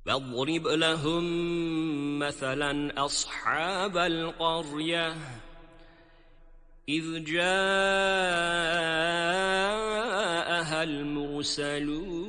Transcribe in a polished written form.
واضرب لهم مثلا أصحاب القرية إذ جاءها المرسلون